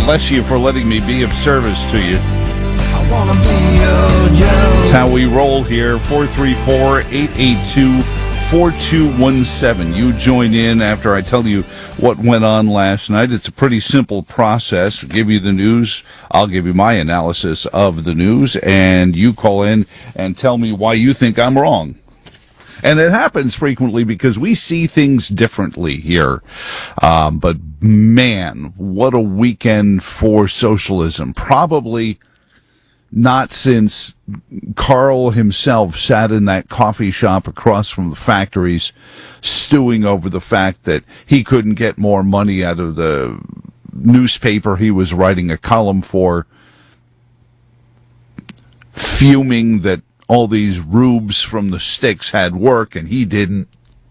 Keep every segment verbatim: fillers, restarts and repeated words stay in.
bless you for letting me be of service to you. I wanna be your Joe. That's how we roll here. four three four, eight eight two, four two one seven. You join in after I tell you what went on last night. It's a pretty simple process. I'll give you the news. I'll give you my analysis of the news, and you call in and tell me why you think I'm wrong. And it happens frequently because we see things differently here. Um, but man, what a weekend for socialism. Probably not since Carl himself sat in that coffee shop across from the factories stewing over the fact that he couldn't get more money out of the newspaper he was writing a column for, fuming that all these rubes from the sticks had work and he didn't,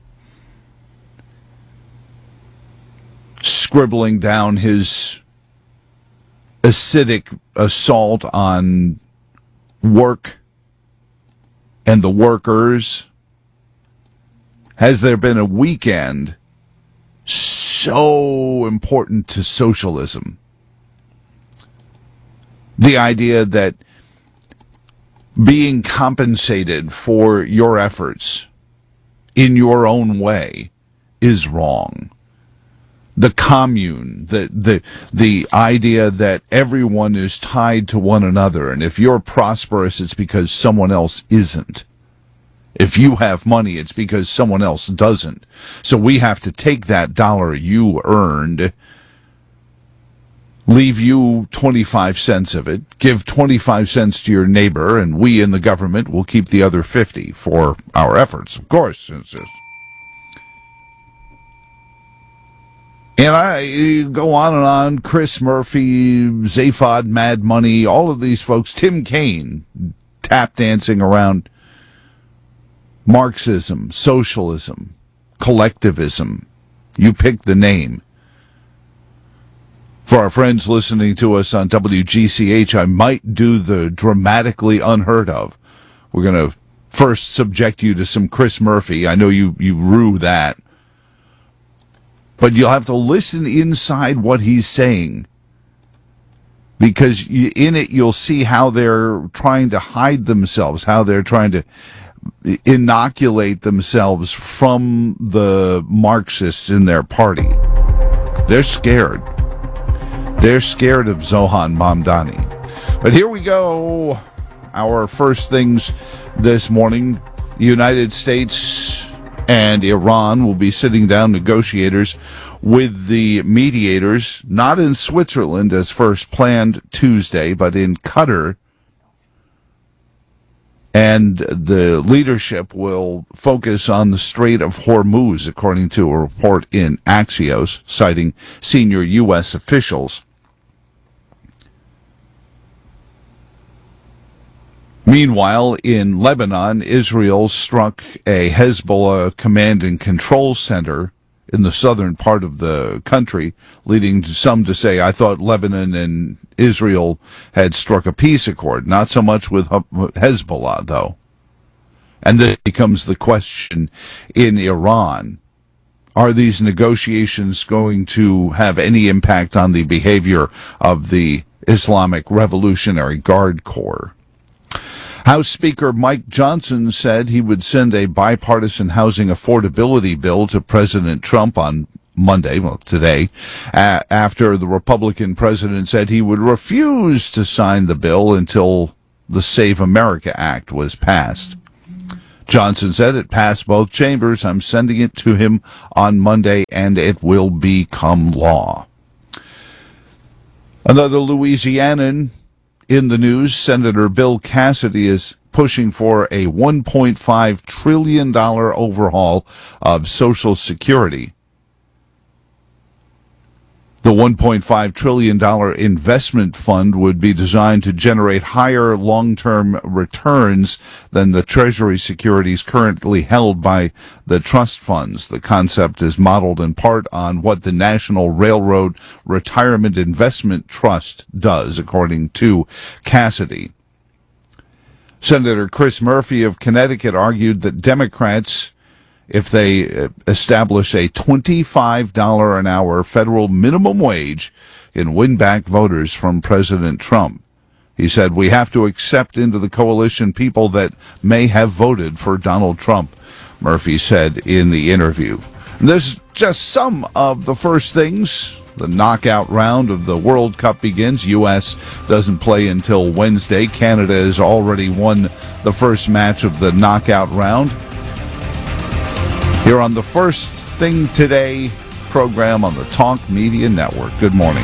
scribbling down his acidic assault on work and the workers. Has there been a weekend so important to socialism? The idea that being compensated for your efforts in your own way is wrong. The commune, the, the, the idea that everyone is tied to one another, and if you're prosperous, it's because someone else isn't. If you have money, it's because someone else doesn't. So we have to take that dollar you earned, leave you twenty-five cents of it, give twenty-five cents to your neighbor, and we in the government will keep the other fifty for our efforts, of course. It's a, and I go on and on. Chris Murphy, Zaphod, Mad Money, all of these folks, Tim Kaine, tap dancing around Marxism, socialism, collectivism. You pick the name. For our friends listening to us on W G C H, I might do the dramatically unheard of. We're going to first subject you to some Chris Murphy. I know you, you rue that. But you'll have to listen inside what he's saying. Because you, in it, you'll see how they're trying to hide themselves, how they're trying to inoculate themselves from the Marxists in their party. They're scared. They're scared of Zohan Mamdani. But here we go. Our first things this morning. The United States and Iran will be sitting down, negotiators, with the mediators, not in Switzerland as first planned Tuesday, but in Qatar. And the leadership will focus on the Strait of Hormuz, according to a report in Axios, citing senior U S officials. Meanwhile, in Lebanon, Israel struck a Hezbollah command and control center in the southern part of the country, leading to some to say, I thought Lebanon and Israel had struck a peace accord. Not so much with Hezbollah, though. And then becomes the question in Iran. Are these negotiations going to have any impact on the behavior of the Islamic Revolutionary Guard Corps? House Speaker Mike Johnson said he would send a bipartisan housing affordability bill to President Trump on Monday, well, today, uh, after the Republican president said he would refuse to sign the bill until the Save America Act was passed. Johnson said it passed both chambers. I'm sending it to him on Monday, and it will become law. Another Louisianan in the news, Senator Bill Cassidy is pushing for a one point five trillion dollars overhaul of Social Security. The one point five trillion dollars investment fund would be designed to generate higher long-term returns than the Treasury securities currently held by the trust funds. The concept is modeled in part on what the National Railroad Retirement Investment Trust does, according to Cassidy. Senator Chris Murphy of Connecticut argued that Democrats if they establish a twenty-five dollars an hour federal minimum wage and win back voters from President Trump. He said, we have to accept into the coalition people that may have voted for Donald Trump, Murphy said in the interview. And this is just some of the first things. The knockout round of the World Cup begins. U S doesn't play until Wednesday. Canada has already won the first match of the knockout round. Here on the First Thing Today program on the Talk Media Network. Good morning.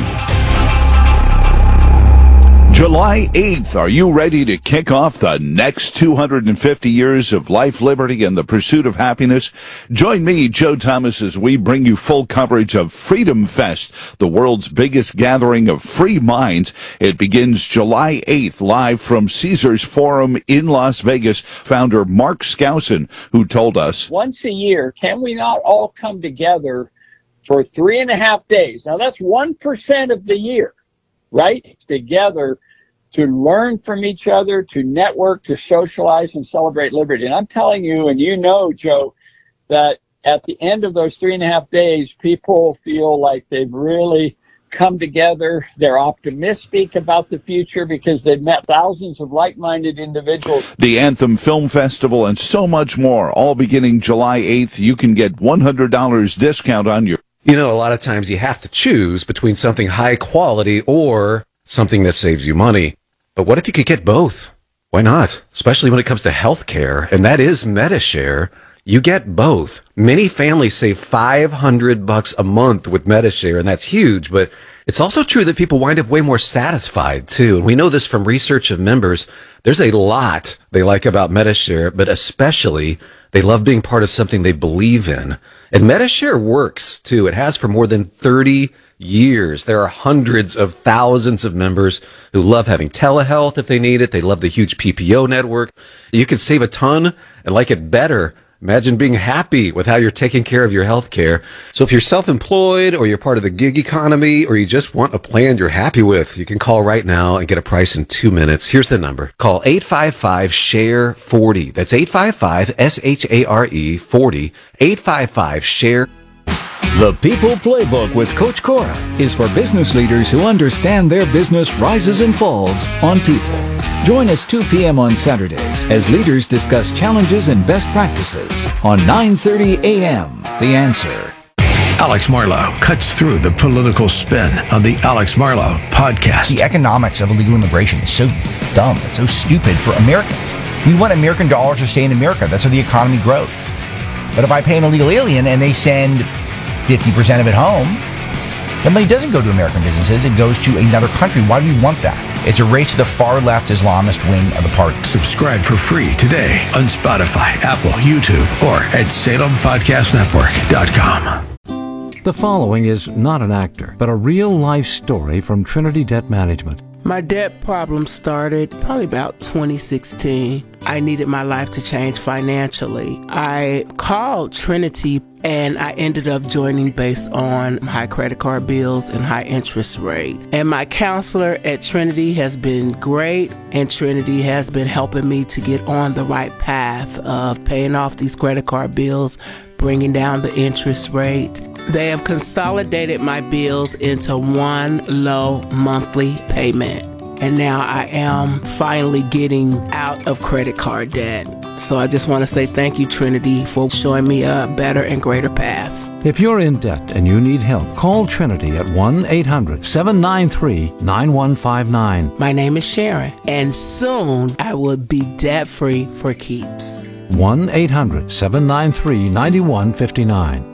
July eighth, are you ready to kick off the next two hundred fifty years of life, liberty, and the pursuit of happiness? Join me, Joe Thomas, as we bring you full coverage of Freedom Fest, the world's biggest gathering of free minds. It begins July eighth, live from Caesars Forum in Las Vegas. Founder Mark Skousen, who told us, once a year, can we not all come together for three and a half days? Now, that's one percent of the year, right? Together to learn from each other, to network, to socialize, and celebrate liberty. And I'm telling you, and you know, Joe, that at the end of those three and a half days, people feel like they've really come together. They're optimistic about the future because they've met thousands of like-minded individuals. The Anthem Film Festival and so much more, all beginning July eighth. You can get one hundred dollars discount on your... You know, a lot of times you have to choose between something high quality or something that saves you money. But what if you could get both? Why not? Especially when it comes to health care, and that is Medi-Share. You get both. Many families save five hundred bucks a month with Medi-Share, and that's huge, but it's also true that people wind up way more satisfied, too. And we know this from research of members. There's a lot they like about Medi-Share, but especially they love being part of something they believe in. And Medi-Share works, too. It has for more than thirty years. There are hundreds of thousands of members who love having telehealth if they need it. They love the huge P P O network. You can save a ton and like it better. Imagine being happy with how you're taking care of your health care. So if you're self-employed or you're part of the gig economy or you just want a plan you're happy with, you can call right now and get a price in two minutes. Here's the number. Call eight five five, S H A R E, forty. That's eight five five, S H A R E, forty. eight five five, S H A R E. The People Playbook with Coach Cora is for business leaders who understand their business rises and falls on people. Join us two p.m. on Saturdays as leaders discuss challenges and best practices on nine thirty a.m. The Answer. Alex Marlow cuts through the political spin on the Alex Marlow podcast. The economics of illegal immigration is so dumb. It's so stupid for Americans. We want American dollars to stay in America. That's how the economy grows. But if I pay an illegal alien and they send fifty percent of it home, the money doesn't go to American businesses. It goes to another country. Why do we want that? It's a race to the far-left Islamist wing of the party. Subscribe for free today on Spotify, Apple, YouTube, or at Salem Podcast Network dot com. The following is not an actor, but a real-life story from Trinity Debt Management. My debt problem started probably about twenty sixteen. I needed my life to change financially. I called Trinity and I ended up joining based on high credit card bills and high interest rate. And my counselor at Trinity has been great, and Trinity has been helping me to get on the right path of paying off these credit card bills, bringing down the interest rate. They have consolidated my bills into one low monthly payment. And now I am finally getting out of credit card debt. So I just want to say thank you, Trinity, for showing me a better and greater path. If you're in debt and you need help, call Trinity at one eight hundred, seven nine three, nine one five nine. My name is Sharon, and soon I will be debt-free for keeps. one eight hundred, seven nine three, nine one five nine.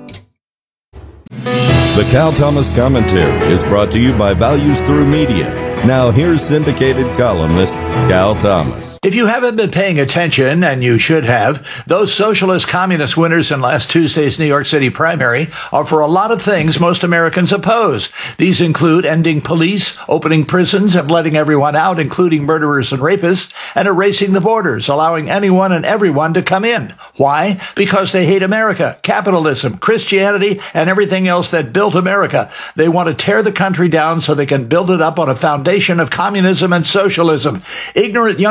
The Cal Thomas Commentary is brought to you by Values Through Media. Now here's syndicated columnist Cal Thomas. If you haven't been paying attention, and you should have, those socialist communist winners in last Tuesday's New York City primary are for a lot of things most Americans oppose. These include ending police, opening prisons and letting everyone out, including murderers and rapists, and erasing the borders, allowing anyone and everyone to come in. Why? Because they hate America, capitalism, Christianity, and everything else that built America. They want to tear the country down so they can build it up on a foundation of communism and socialism. Ignorant young people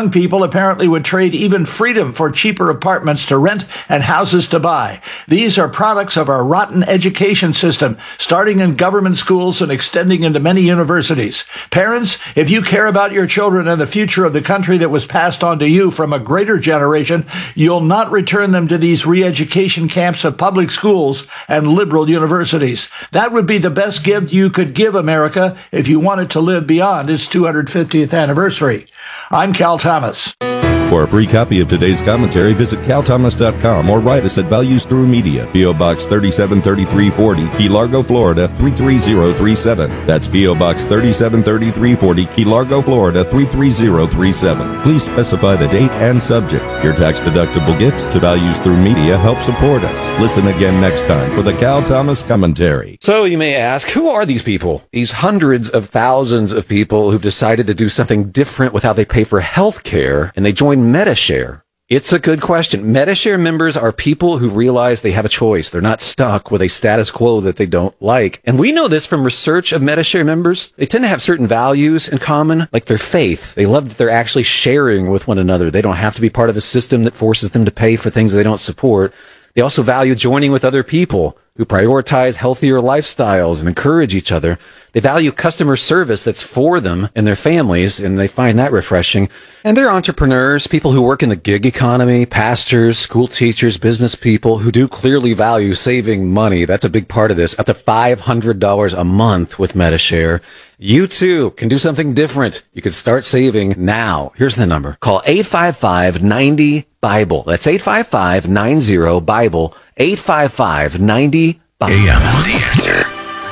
people apparently would trade even freedom for cheaper apartments to rent and houses to buy. These are products of our rotten education system, starting in government schools and extending into many universities. Parents, if you care about your children and the future of the country that was passed on to you from a greater generation, you'll not return them to these re-education camps of public schools and liberal universities. That would be the best gift you could give America if you wanted to live beyond its two hundred fiftieth anniversary. I'm Cal Thomas. For a free copy of today's commentary, visit cal thomas dot com or write us at Values Through Media, P O. Box thirty-seven thirty-three forty, Key Largo, Florida three three zero three seven. That's P O. Box thirty-seven thirty-three forty, Key Largo, Florida three three zero three seven. Please specify the date and subject. Your tax-deductible gifts to Values Through Media help support us. Listen again next time for the Cal Thomas Commentary. So you may ask, who are these people? These hundreds of thousands of people who've decided to do something different with how they pay for health care, and they join Medi-Share. It's a good question. Medi-Share members are people who realize they have a choice. They're not stuck with a status quo that they don't like. And we know this from research of Medi-Share members. They tend to have certain values in common, like their faith. They love that they're actually sharing with one another. They don't have to be part of a system that forces them to pay for things they don't support. They also value joining with other people who prioritize healthier lifestyles and encourage each other. They value customer service that's for them and their families, and they find that refreshing. And they're entrepreneurs, people who work in the gig economy, pastors, school teachers, business people who do clearly value saving money. That's a big part of this, up to five hundred dollars a month with Medi-Share. You too can do something different. You can start saving now. Here's the number. Call eight five five, nine zero, Bible. That's eight five five, nine zero, Bible. eight five five, nine zero, Bible. A M, the answer.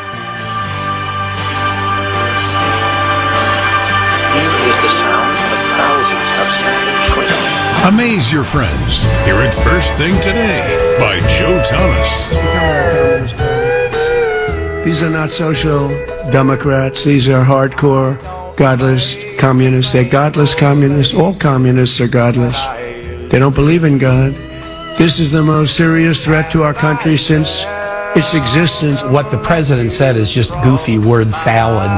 Amaze your friends. Hear it first thing today by Joe Thomas. These are not social democrats. These are hardcore, godless communists. They're godless communists. All communists are godless. They don't believe in God. This is the most serious threat to our country since its existence. What the president said is just goofy word salad.